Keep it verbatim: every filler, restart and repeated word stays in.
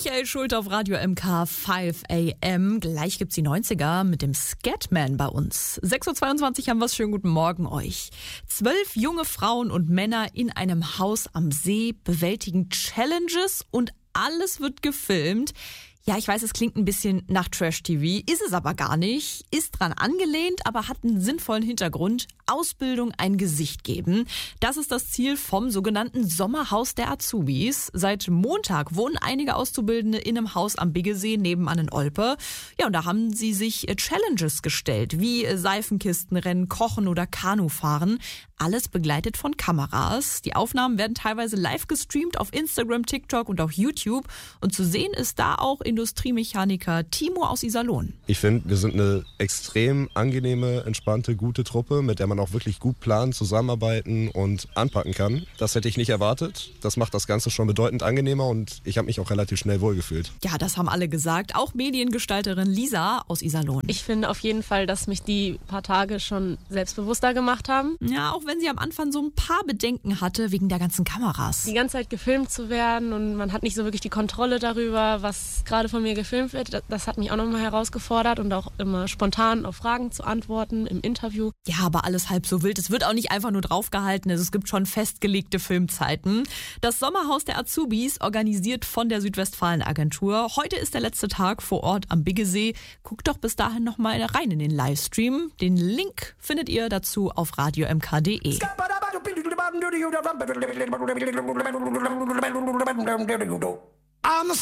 Michael Schulte auf Radio M K fünf A M. Gleich gibt's die neunziger mit dem Scatman bei uns. sechs Uhr zweiundzwanzig haben wir's. Schönen guten Morgen euch. Zwölf junge Frauen und Männer in einem Haus am See bewältigen Challenges und alles wird gefilmt. Ja, ich weiß, es klingt ein bisschen nach Trash-T V, ist es aber gar nicht. Ist dran angelehnt, aber hat einen sinnvollen Hintergrund. Ausbildung ein Gesicht geben. Das ist das Ziel vom sogenannten Sommerhaus der Azubis. Seit Montag wohnen einige Auszubildende in einem Haus am Biggesee nebenan in Olpe. Ja, und da haben sie sich Challenges gestellt, wie Seifenkistenrennen, Kochen oder Kanufahren. Alles begleitet von Kameras. Die Aufnahmen werden teilweise live gestreamt auf Instagram, TikTok und auch YouTube. Und zu sehen ist da auch Industriemechaniker Timo aus Iserlohn. Ich finde, wir sind eine extrem angenehme, entspannte, gute Truppe, mit der man auch wirklich gut planen, zusammenarbeiten und anpacken kann. Das hätte ich nicht erwartet. Das macht das Ganze schon bedeutend angenehmer und ich habe mich auch relativ schnell wohlgefühlt. Ja, das haben alle gesagt. Auch Mediengestalterin Lisa aus Iserlohn. Ich finde auf jeden Fall, dass mich die paar Tage schon selbstbewusster gemacht haben. Ja, auch wenn sie am Anfang so ein paar Bedenken hatte wegen der ganzen Kameras. Die ganze Zeit gefilmt zu werden und man hat nicht so wirklich die Kontrolle darüber, was gerade von mir gefilmt wird. Das hat mich auch nochmal herausgefordert und auch immer spontan auf Fragen zu antworten im Interview. Ja, aber alles halb so wild. Es wird auch nicht einfach nur draufgehalten. Es gibt schon festgelegte Filmzeiten. Das Sommerhaus der Azubis, organisiert von der Südwestfalen-Agentur. Heute ist der letzte Tag vor Ort am Biggesee. Guckt doch bis dahin noch mal rein in den Livestream. Den Link findet ihr dazu auf radio m k punkt d e.